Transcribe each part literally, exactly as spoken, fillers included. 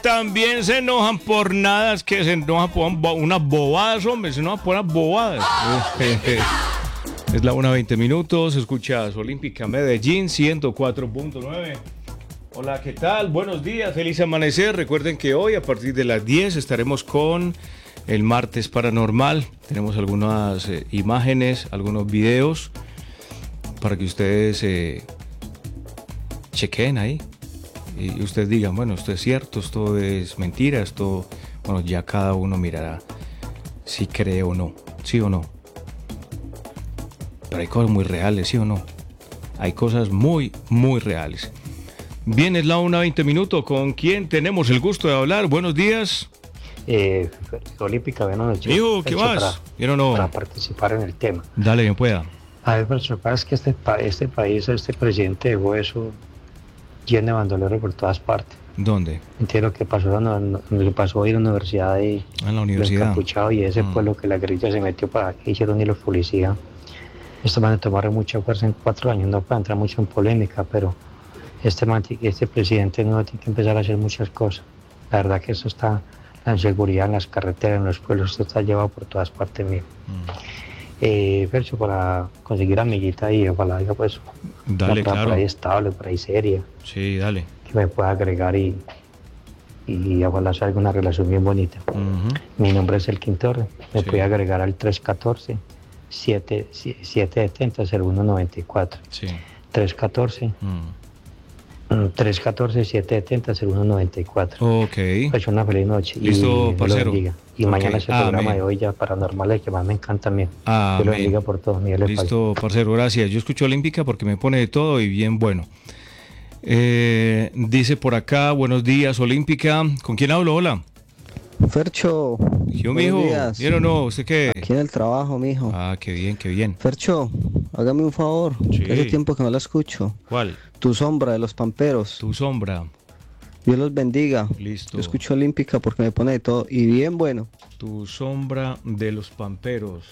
también se enojan por nada, es que se enojan por unas bobadas, hombre, se enojan por unas bobadas. Es la una veinte minutos, escuchas Olímpica Medellín ciento cuatro punto nueve. Hola, ¿qué tal? Buenos días, feliz amanecer. Recuerden que hoy a partir de las diez estaremos con el Martes Paranormal. Tenemos algunas eh, imágenes, algunos videos para que ustedes eh, chequen ahí y ustedes digan, bueno, esto es cierto, esto es mentira, esto, bueno, ya cada uno mirará si cree o no, sí o no. Pero hay cosas muy reales, ¿sí o no? Hay cosas muy, muy reales. Bien, es la una veinte minutos. ¿Con quién tenemos el gusto de hablar? Buenos días. Eh, Olímpica, buenas noches. Hijo, ¿qué más? Para, ¿Bien o no? Para participar en el tema. Dale, bien pueda. A ver, pero lo que pasa es que este, este país, este presidente dejó eso lleno de bandoleros por todas partes. ¿Dónde? Entiendo lo que pasó, no, no, lo que pasó hoy en la universidad y en la universidad. Encapuchado, y ese Mm. fue lo que la guerrilla se metió para que hicieron ni los policías. Esto van a tomar mucha fuerza en cuatro años, no para entrar mucho en polémica, pero este, este presidente no tiene que empezar a hacer muchas cosas. La verdad que eso está, la inseguridad en las carreteras, en los pueblos, esto está llevado por todas partes mío. Mm. Eh, Fercho, para conseguir amiguita y ojalá diga pues dale, una claro. por ahí estable, por ahí seria. Sí, dale. Que me pueda agregar y, y ojalá salga una relación bien bonita. Uh-huh. Mi nombre es Elkin Torres, me sí. puede agregar al tres uno cuatro, siete siete siete cero, cero uno nueve cuatro. Sí. tres uno cuatro, mm. tres uno cuatro, siete siete cero, cero uno nueve cuatro. Ok. Pues una feliz noche. Listo, y parcero. Y okay. Mañana ese programa Amén. De hoy ya paranormal, que más me encanta a mí. Dios lo bendiga por todos. Listo, parcero, gracias. Yo escucho Olímpica porque me pone de todo y bien bueno. Eh, dice por acá, buenos días, Olímpica. ¿Con quién hablo? Hola. Fercho. Yo, mijo. ¿Bien o no? ¿Usted qué? Aquí en el trabajo, mijo. Ah, qué bien, qué bien. Fercho, hágame un favor. Sí. Que hace tiempo que no la escucho. ¿Cuál? Tu sombra de los Pamperos. Tu sombra. Dios los bendiga. Listo. Yo escucho Olímpica porque me pone de todo y bien bueno. Tu sombra de los Pamperos.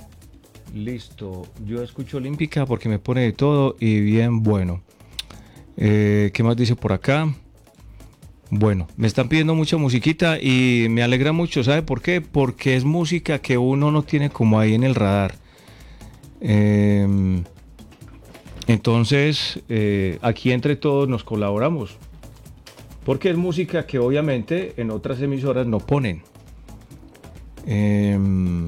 Listo. Yo escucho Olímpica porque me pone de todo y bien bueno. Eh, ¿Qué más dice por acá? Bueno, me están pidiendo mucha musiquita y me alegra mucho. ¿Sabe por qué? Porque es música que uno no tiene como ahí en el radar. Eh, entonces, eh, aquí entre todos nos colaboramos. Porque es música que obviamente en otras emisoras no ponen. Eh,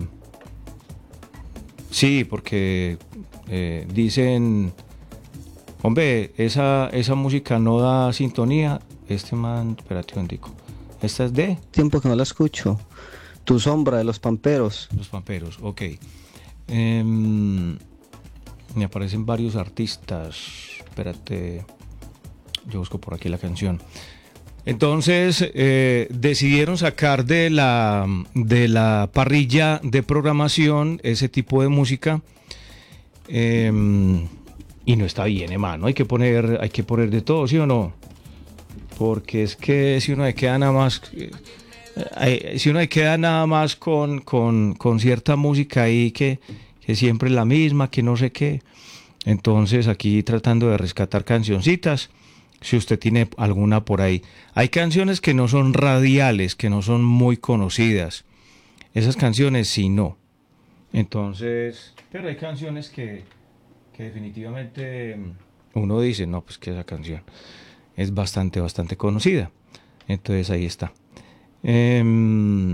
sí, porque eh, dicen, hombre, esa, esa música no da sintonía. Este man, espérate un dico. ¿Esta es de? Tiempo que no la escucho. Tu sombra de los Pamperos. Los Pamperos, ok. Eh, me aparecen varios artistas. Espérate, yo busco por aquí la canción. Entonces eh, decidieron sacar de la, de la parrilla de programación ese tipo de música eh, y no está bien, hermano. Hay que poner, hay que poner de todo, ¿sí o no? Porque es que si uno se queda nada más, eh, si uno se queda nada más con, con, con cierta música ahí que, que siempre es la misma, que no sé qué. Entonces aquí tratando de rescatar cancioncitas. Si usted tiene alguna por ahí. Hay canciones que no son radiales, que no son muy conocidas. Esas canciones sí no. Entonces, pero hay canciones que, que definitivamente uno dice, no, pues que esa canción es bastante, bastante conocida. Entonces ahí está. Eh,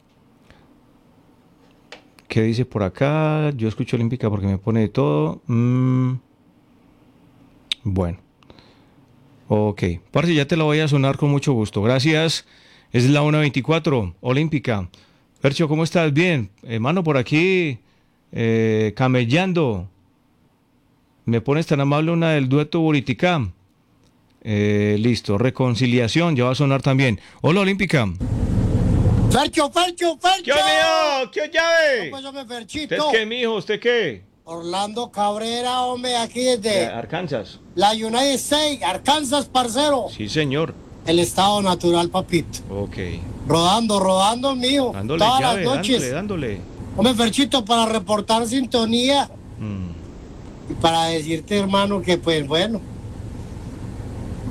¿Qué dice por acá? Yo escucho Olímpica porque me pone de todo. Mm, bueno. Ok, parce, ya te la voy a sonar con mucho gusto. Gracias. Es la una veinticuatro, Olímpica. Fercho, ¿cómo estás? Bien. Hermano, por aquí, eh, camellando. ¿Me pones tan amable una del dueto Buriticá? Eh, listo. Reconciliación, ya va a sonar también. Hola, Olímpica. Fercho, Fercho, Fercho. ¿Qué mío? ¿Qué llave? No, pues, hombre, Ferchito. ¿Usted qué, mijo? ¿Usted qué? Orlando Cabrera, hombre, aquí desde Arkansas. La United States, Arkansas, parcero. Sí, señor. El estado natural, papito. Ok. Rodando, rodando, mío. Dándole Todas llave, las noches. dándole, dándole. Hombre, Ferchito, para reportar sintonía. Mm. Y para decirte, hermano, que pues bueno,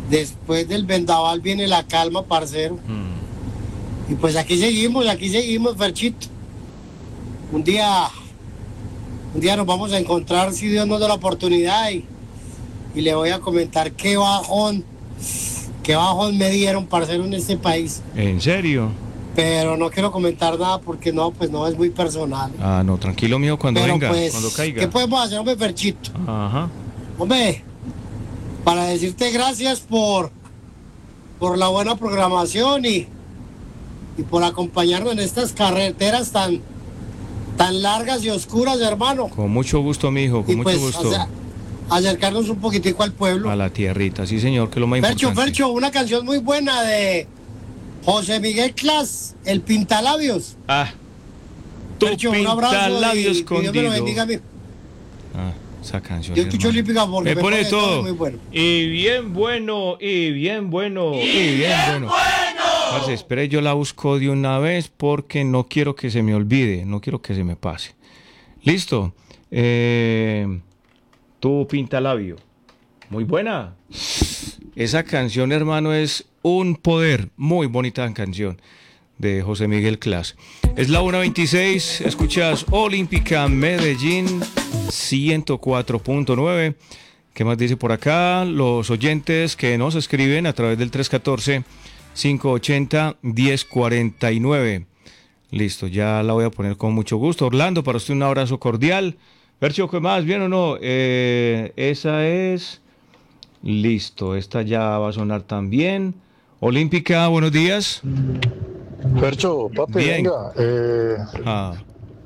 Después del vendaval viene la calma, parcero. Mm. Y pues aquí seguimos, aquí seguimos, Ferchito. Un día, un día nos vamos a encontrar si Dios nos da la oportunidad y, y le voy a comentar qué bajón, qué bajón me dieron, parcero, en este país. ¿En serio? Pero no quiero comentar nada porque no, pues no es muy personal. Ah, no, tranquilo, mijo, cuando Pero venga, pues, cuando caiga. ¿qué podemos hacer, hombre, Ferchito? Ajá. Hombre, para decirte gracias por, por la buena programación y, y por acompañarnos en estas carreteras tan, tan largas y oscuras, hermano. Con mucho gusto, mijo, con Y mucho pues, gusto. o sea, acercarnos un poquitico al pueblo. A la tierrita, sí, señor, que es lo más Fercho, importante. Fercho, una canción muy buena de José Miguel Clas, El Pintalabios. Ah, tu Fercho, un abrazo pintalabios y que Dios me lo escondido. bendiga, mijo. Ah, esa canción. Yo escucho hermano. Olímpica porque Me pone todo. muy bueno. Y bien bueno, y bien bueno, y bien bueno. Parce, espere, yo la busco de una vez porque no quiero que se me olvide, no quiero que se me pase. Listo. Eh, tu pintalabio. Muy buena. Esa canción, hermano, es un poder. Muy bonita canción de José Miguel Clas. Es la una veintiséis. Escuchas Olímpica Medellín ciento cuatro punto nueve. ¿Qué más dice por acá? Los oyentes que nos escriben a través del tres uno cuatro, cinco ocho cero, uno cero cuatro nueve. Listo, ya la voy a poner con mucho gusto. Orlando, para usted un abrazo cordial. Fercho, ¿qué más? ¿Bien o no? Eh, esa es... Listo, esta ya va a sonar también. Olímpica, buenos días. Fercho, papi, Bien. venga. Eh, Ah,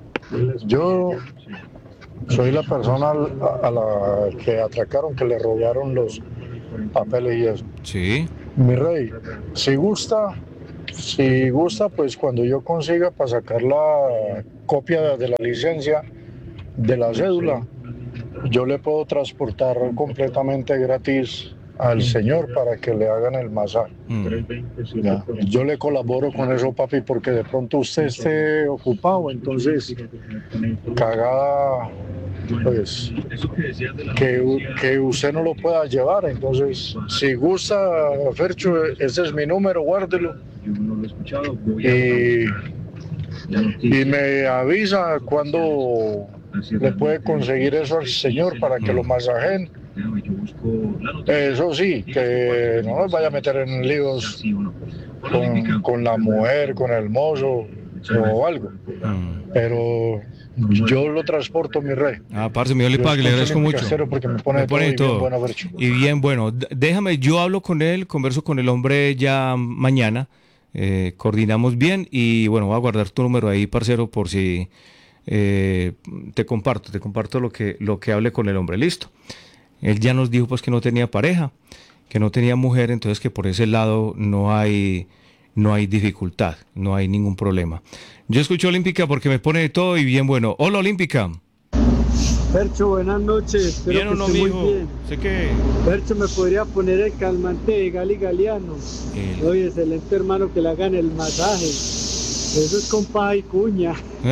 yo soy la persona a la que atracaron, que le robaron los papeles y eso. sí. Mi rey, si gusta, si gusta, pues cuando yo consiga para sacar la copia de la licencia, de la cédula, yo le puedo transportar completamente gratis al señor para que le hagan el masaje. Mm. Ya. Yo le colaboro con eso, papi, porque de pronto usted esté ocupado, entonces cagada, pues que, que usted no lo pueda llevar. Entonces, si gusta, Fercho, ese es mi número, guárdelo. Y, y me avisa cuando le puede conseguir eso al señor para que lo masajen. Eso sí, que no nos vaya a meter en líos con, con la mujer, con el mozo o algo. Mm. Pero yo lo transporto, mi rey. Ah, parce, mi Oli Yo Pag, le escucho agradezco mi mucho. casero porque me pone, Me pone todo, todo. y bien bueno, Fercho. Y bien bueno. D- Déjame, yo hablo con él, converso con el hombre ya mañana. Eh, coordinamos bien y bueno, voy a guardar tu número ahí, parcero, por si eh, te comparto, te comparto lo que, lo que hable con el hombre. Listo. Él ya nos dijo pues que no tenía pareja, que no tenía mujer, entonces que por ese lado no hay, no hay dificultad, no hay ningún problema. Yo escucho Olímpica porque me pone de todo y bien bueno. Hola, Olímpica. Fercho, buenas noches. Espero Bien o que no, esté muy mijo. bien. Sé que... Fercho, ¿me podría poner el calmante de Gali Galeano? El- Oye, excelente hermano, que le hagan el masaje. Eso es con paja y cuña.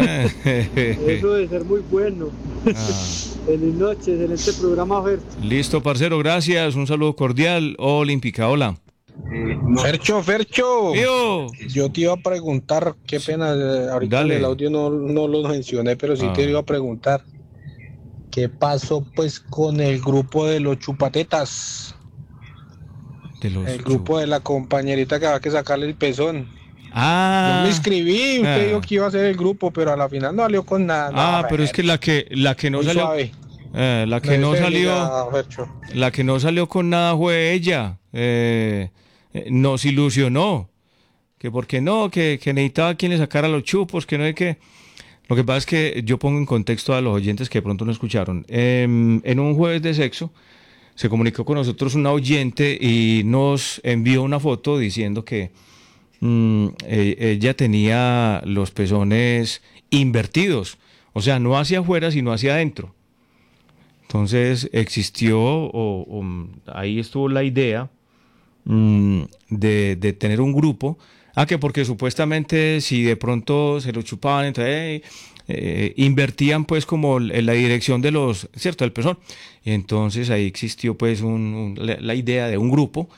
Eso debe ser muy bueno. Ah. Feliz noche, excelente programa, Fercho. Listo, parcero, gracias. Un saludo cordial. Olímpica, hola. Fercho, Fercho, Mío. yo te iba a preguntar, qué pena, eh, ahorita Dale. en el audio no, no lo mencioné, pero sí Ah. te iba a preguntar, ¿qué pasó pues con el grupo de los chupatetas? De los El grupo de la compañerita que va a que sacarle el pezón. Ah. Yo me inscribí, usted Ah. dijo que iba a ser el grupo, pero a la final no salió con nada. Ah, No, pero es que la que la que no muy salió suave. eh, la que no se salió bendiga, Fercho. la que no salió con nada fue ella. Eh, eh, nos ilusionó. Que porque no, que, que necesitaba quien le sacara los chupos, que no hay que. Lo que pasa es que yo pongo en contexto a los oyentes que de pronto no escucharon. Em, en un jueves de sexo se comunicó con nosotros una oyente y nos envió una foto diciendo que mm, eh, ella tenía los pezones invertidos, o sea, no hacia afuera, sino hacia adentro. Entonces existió, o, o, ahí estuvo la idea mm, de, de tener un grupo. Ah, que porque supuestamente si de pronto se lo chupaban, entonces eh, eh, invertían pues como en la dirección de los, ¿cierto? Del pezón. Y entonces ahí existió pues un, un, la, la idea de un grupo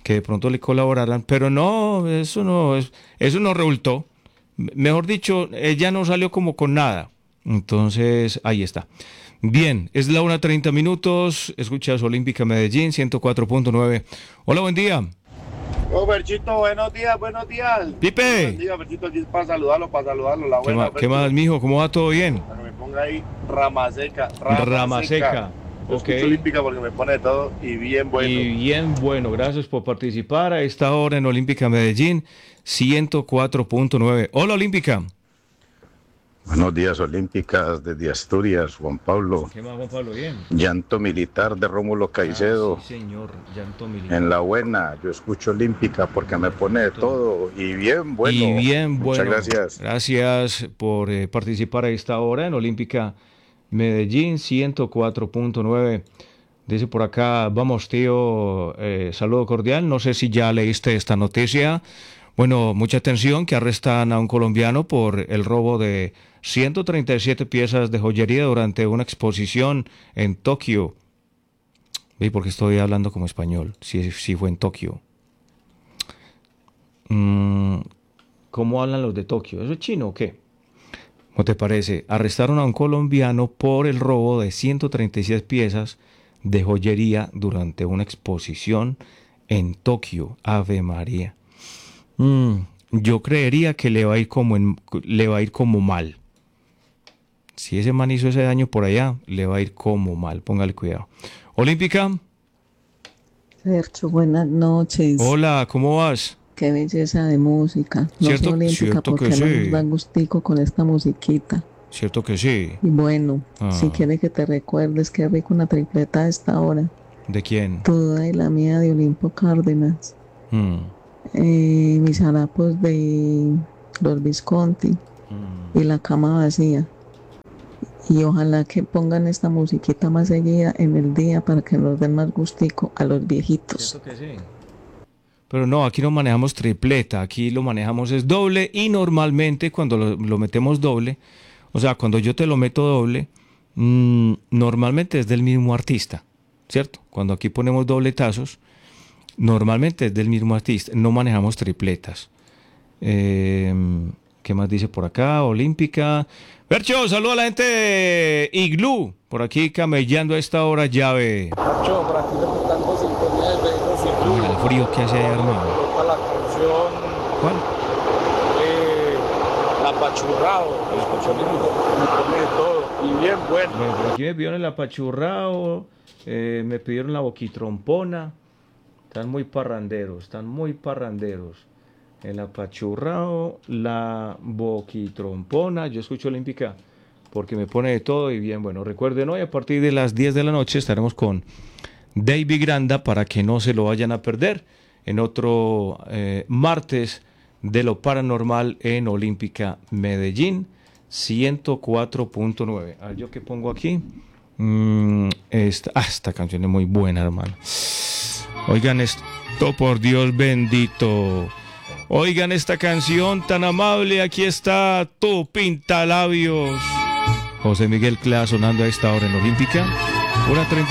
que de pronto le colaboraran, pero no, eso no, eso no resultó. Mejor dicho, ella no salió como con nada. Entonces, ahí está. Bien, es la una treinta minutos, escuchas Olímpica Medellín, ciento cuatro punto nueve. Hola, buen día. Oh, Berchito, buenos días, buenos días. Pipe. Buenos días, Berchito, aquí para saludarlo, para saludarlo. La ¿Qué, buena, ma, ¿Qué más, mijo? ¿Cómo va todo bien? Para que me ponga ahí rama seca. Rama, rama seca. seca. Yo okay. escucho Olímpica porque me pone de todo y bien bueno. Y bien bueno, gracias por participar a esta hora en Olímpica Medellín, ciento cuatro punto nueve. Hola, Olímpica. Buenos días, Olímpicas, desde Asturias, Juan Pablo. ¿Qué más, Juan Pablo? Bien. Llanto militar de Rómulo Caicedo. Ah, sí, señor, llanto militar. En la buena, yo escucho Olímpica porque me pone de todo y bien bueno. Y bien bueno. Muchas gracias. Gracias por eh, participar a esta hora en Olímpica Medellín, ciento cuatro punto nueve. Dice por acá, vamos tío, eh, saludo cordial. No sé si ya leíste esta noticia. Bueno, mucha atención, que arrestan a un colombiano por el robo de ciento treinta y siete piezas de joyería durante una exposición en Tokio. ¿Ve? Porque estoy hablando como español, si, si fue en Tokio. Mm, ¿Cómo hablan los de Tokio? ¿Eso es chino o qué? ¿Cómo te parece? Arrestaron a un colombiano por el robo de ciento treinta y siete piezas de joyería durante una exposición en Tokio. Ave María. Mm, yo creería que le va a ir como en, le va a ir como mal. Si ese man hizo ese daño por allá, le va a ir como mal. Póngale cuidado. Olímpica. Sergio, buenas noches. Hola, ¿cómo vas? Qué belleza de música. No ¿Cierto, soy olímpica cierto porque que no sí? nos da gustico con esta musiquita. Cierto que sí. Y bueno, Ah. si quieres que te recuerdes, qué rico una tripleta a esta hora. ¿De quién? Tu duda y la mía de Olimpo Cárdenas. Mm. Eh, mis harapos de los Visconti Mm. y la cama vacía. Y ojalá que pongan esta musiquita más seguida en el día para que nos den más gustico a los viejitos. Cierto que sí. Pero no, aquí no manejamos tripleta, aquí lo manejamos es doble y normalmente cuando lo, lo metemos doble, o sea, cuando yo te lo meto doble, mmm, normalmente es del mismo artista, ¿cierto? Cuando aquí ponemos dobletazos, normalmente es del mismo artista, no manejamos tripletas. Eh, ¿Qué más dice por acá? Olímpica. Bercho, saluda a la gente de Iglú, por aquí camellando a esta hora llave. Nacho, por aquí reportando sintonía de Vehículos Iglú. Mira el frío que hace ahí, hermano. Toca la canción ¿Cuál? eh, La Pachurrado. Escucho me pone de todo y bien bueno. Bueno, por aquí me pidieron el apachurrao, eh, me pidieron la boquitrompona. Están muy parranderos, están muy parranderos. El apachurrao, la boquitrompona. Yo escucho Olímpica porque me pone de todo y bien bueno. Recuerden, hoy a partir de las diez de la noche estaremos con David Granda para que no se lo vayan a perder en otro eh, martes de lo paranormal en Olímpica Medellín, ciento cuatro punto nueve. A ver, ¿yo qué pongo aquí? Mm, esta, ah, esta canción es muy buena, hermano. Oigan esto, por Dios bendito. Oigan esta canción tan amable. Aquí está Tu Pintalabios. José Miguel Clá sonando a esta hora en Olímpica. Una treinta.